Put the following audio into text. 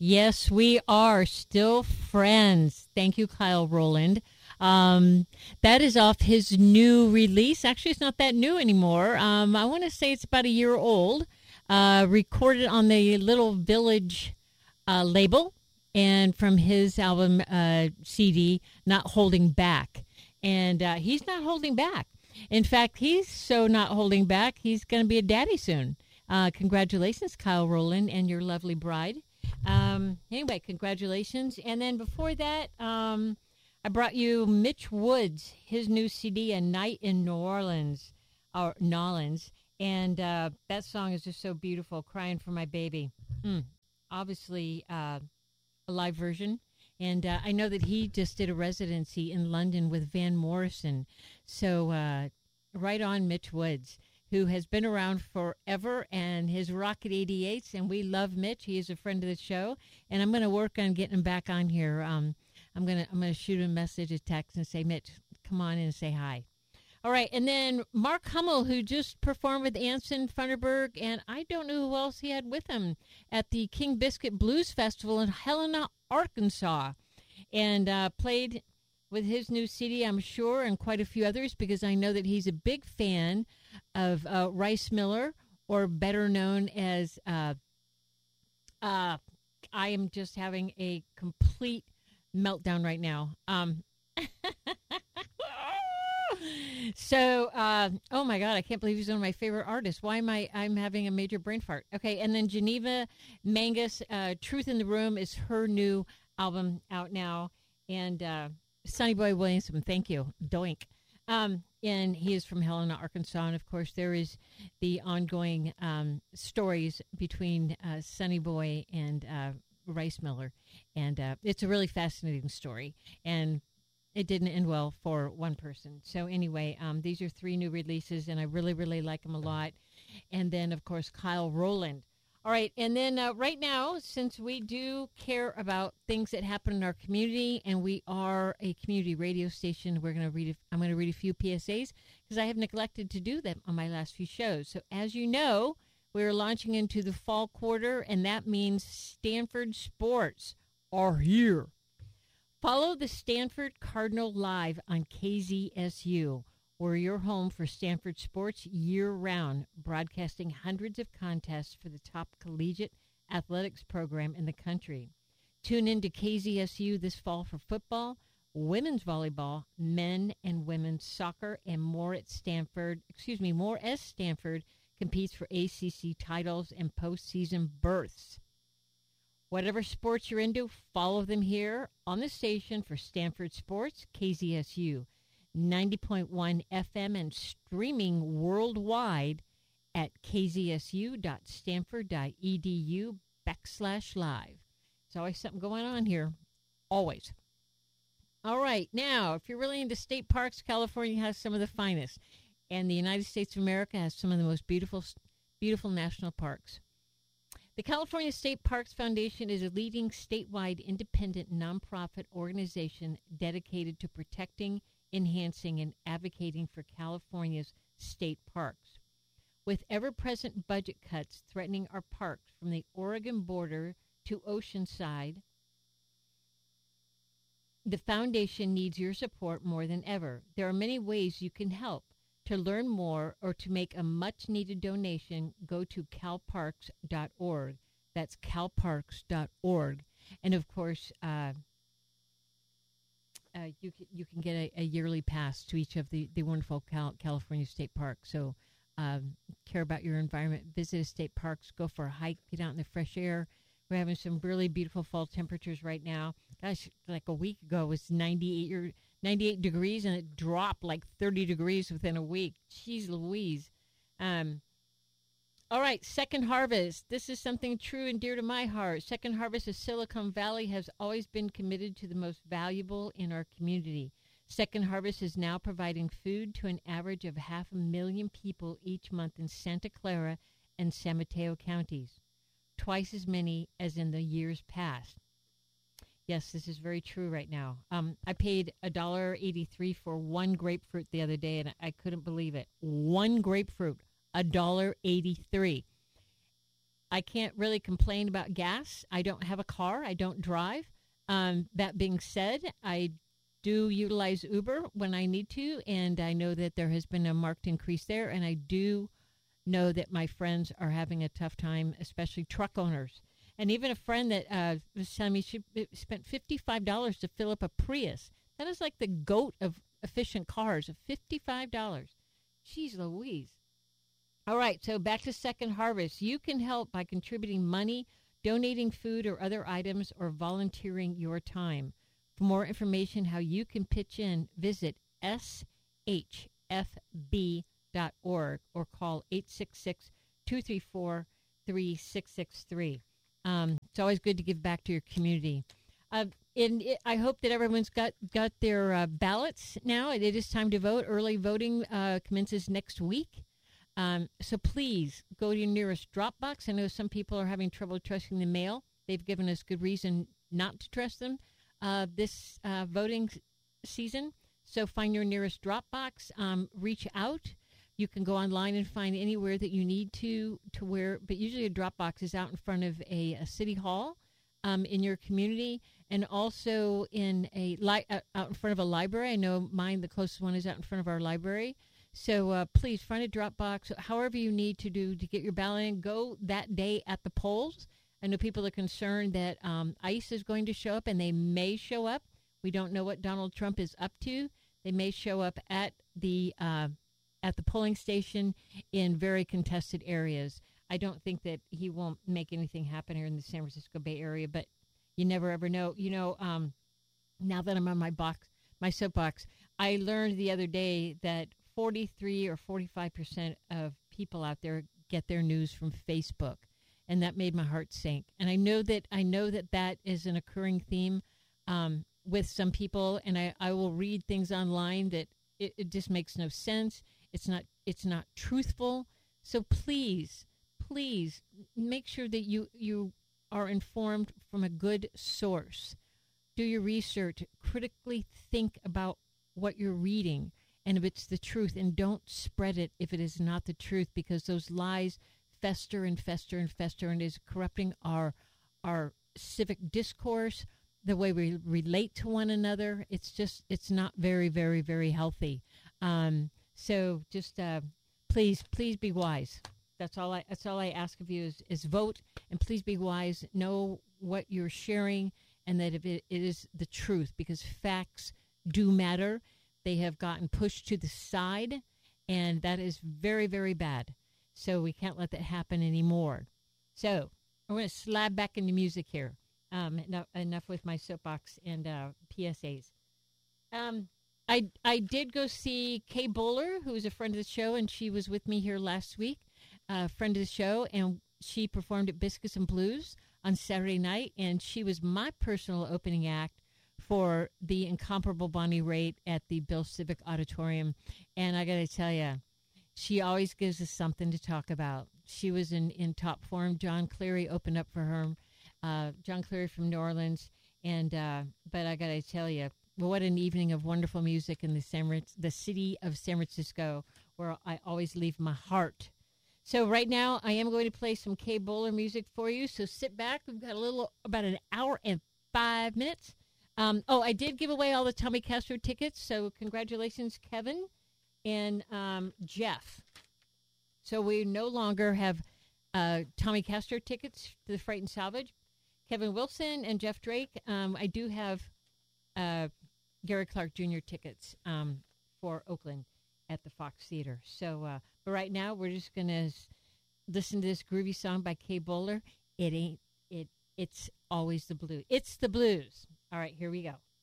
Yes, we are still friends. Thank you, Kyle Rowland. That is off his new release. Actually, it's not that new anymore. I want to say it's about a year old. Recorded on the Little Village label, and from his album CD, Not Holding Back. And he's not holding back. In fact, he's so not holding back, he's going to be a daddy soon. Congratulations, Kyle Rowland, and your lovely bride. Anyway, congratulations. And then before that, I brought you Mitch Woods, his new CD, A Night in New Orleans, or Nolans. And that song is just so beautiful, Crying for My Baby. Obviously, a live version. And I know that he just did a residency in London with Van Morrison. So right on, Mitch Woods, who has been around forever, and his Rocket 88s, and we love Mitch. He is a friend of the show, and I'm going to work on getting him back on here. I'm gonna shoot him a message, a text, and say, Mitch, come on in and say hi. All right, and then Mark Hummel, who just performed with Anson Funderburg, and I don't know who else he had with him at the King Biscuit Blues Festival in Helena, Arkansas, and played with his new CD, I'm sure, and quite a few others, because I know that he's a big fan of Rice Miller, or better known as, I am just having a complete meltdown right now. So, oh my God, I can't believe he's one of my favorite artists. Why am I'm having a major brain fart? Okay, and then Geneva Mangus, Truth in the Room is her new album out now. And Sonny Boy Williamson, thank you, doink. And he is from Helena, Arkansas. And, of course, there is the ongoing stories between Sonny Boy and Rice Miller. And it's a really fascinating story. And it didn't end well for one person. So anyway, these are 3 new releases, and I really, really like them a lot. And then, of course, Kyle Rowland. All right, and then right now, since we do care about things that happen in our community, and we are a community radio station, I'm going to read a few PSAs, because I have neglected to do them on my last few shows. So as you know, we're launching into the fall quarter, and that means Stanford sports are here. Follow the Stanford Cardinal live on KZSU. We're your home for Stanford sports year-round, broadcasting hundreds of contests for the top collegiate athletics program in the country. Tune in to KZSU this fall for football, women's volleyball, men and women's soccer, and more as Stanford competes for ACC titles and postseason berths. Whatever sports you're into, follow them here on the station for Stanford Sports, KZSU, 90.1 FM, and streaming worldwide at kzsu.stanford.edu/live. There's always something going on here, always. All right, now, if you're really into state parks, California has some of the finest, and the United States of America has some of the most beautiful national parks. The California State Parks Foundation is a leading statewide independent nonprofit organization dedicated to protecting, enhancing, and advocating for California's state parks. With ever-present budget cuts threatening our parks from the Oregon border to Oceanside, the foundation needs your support more than ever. There are many ways you can help. To learn more or to make a much-needed donation, go to calparks.org. That's calparks.org. And, of course, you can get a yearly pass to each of the wonderful California state parks. So care about your environment. Visit a state parks. Go for a hike. Get out in the fresh air. We're having some really beautiful fall temperatures right now. Gosh, like a week ago it was 98 degrees, and it dropped like 30 degrees within a week. Jeez Louise. All right, Second Harvest. This is something true and dear to my heart. Second Harvest of Silicon Valley has always been committed to the most valuable in our community. Second Harvest is now providing food to an average of 500,000 people each month in Santa Clara and San Mateo counties, twice as many as in the years past. Yes, this is very true right now. I paid $1.83 for one grapefruit the other day, and I couldn't believe it. One grapefruit, $1.83. I can't really complain about gas. I don't have a car. I don't drive. That being said, I do utilize Uber when I need to, and I know that there has been a marked increase there, and I do know that my friends are having a tough time, especially truck owners. And even a friend that was telling me she spent $55 to fill up a Prius. That is like the GOAT of efficient cars, of $55. Jeez Louise. All right, so back to Second Harvest. You can help by contributing money, donating food or other items, or volunteering your time. For more information how you can pitch in, visit shfb.org or call 866-234-3663. It's always good to give back to your community. I hope that everyone's got their ballots now. It is time to vote. Early voting commences next week. So please go to your nearest drop box. I know some people are having trouble trusting the mail. They've given us good reason not to trust them this voting season. So find your nearest drop box. Reach out. You can go online and find anywhere that you need to where, but usually a drop box is out in front of a city hall in your community, and also in out in front of a library. I know mine, the closest one, is out in front of our library. So please find a drop box, however you need to do to get your ballot in. Go that day at the polls. I know people are concerned that ICE is going to show up, and they may show up. We don't know what Donald Trump is up to. They may show up at the polling station in very contested areas. I don't think that he won't make anything happen here in the San Francisco Bay Area, but you never ever know. You know, now that I'm on my soapbox, I learned the other day that 43 or 45% of people out there get their news from Facebook, and that made my heart sink. And I know that is an occurring theme with some people, and I will read things online that it just makes no sense. It's not truthful. So please make sure that you are informed from a good source. Do your research. Critically think about what you're reading and if it's the truth, and don't spread it if it is not the truth, because those lies fester and fester and fester, and is corrupting our civic discourse, the way we relate to one another. It's not very, very, very healthy. So just please be wise. That's all I ask of you is vote, and please be wise. Know what you're sharing, and that if it is the truth, because facts do matter. They have gotten pushed to the side, and that is very, very bad. So we can't let that happen anymore. So I'm going to slide back into music here. Enough with my soapbox and PSAs. I did go see Kay Bowler, who is a friend of the show, and she was with me here last week, friend of the show, and she performed at Biscuits and Blues on Saturday night, and she was my personal opening act for the incomparable Bonnie Raitt at the Bill Civic Auditorium. And I got to tell you, she always gives us something to talk about. She was in top form. John Cleary opened up for her. John Cleary from New Orleans. And but I got to tell you, what an evening of wonderful music in the city of San Francisco, where I always leave my heart. So right now, I am going to play some Kay Bowler music for you. So sit back. We've got about an hour and 5 minutes. I did give away all the Tommy Castro tickets, so congratulations, Kevin and Jeff. So we no longer have Tommy Castro tickets to the Freight and Salvage. Kevin Wilson and Jeff Drake. I do have Gary Clark Jr. tickets for Oakland at the Fox Theater. So, but right now we're just gonna listen to this groovy song by Kay Bowler. It's always the blues. It's the blues. All right, here we go.